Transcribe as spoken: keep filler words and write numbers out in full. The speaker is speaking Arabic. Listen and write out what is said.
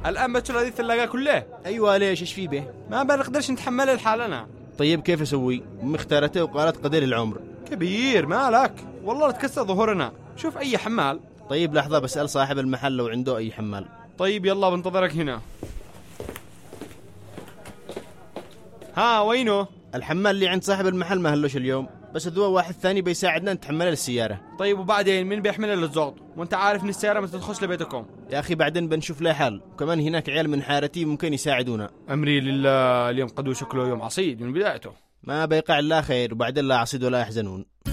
الآن بتشر هذه الثلاجة كلها. أيوة ليش إيش في به؟ ما بنقدرش نتحمل لحالنا. طيب كيف أسوي؟ أمي اختارته وقالت قدير العمر. كبير مالك والله تكسر ظهورنا. شوف أي حمال. طيب لحظة بسأل صاحب المحل لو عنده أي حمال. طيب يلا بنتظرك هنا. ها وينه؟ الحمال اللي عند صاحب المحل ما هلوش اليوم، بس ذو واحد ثاني بيساعدنا نتحمله للسيارة. طيب وبعدين مين بيحملها للزغط؟ وانت عارف ان السيارة ما تدخلش لبيتكم. يا أخي بعدين بنشوف له حال، وكمان هناك عيال من حارتي ممكن يساعدونا. أمري لله. اليوم قدو شكله يوم عصيد من بدايته. ما بيقع الله خير، وبعدين لا عصيد ولا يحزنون.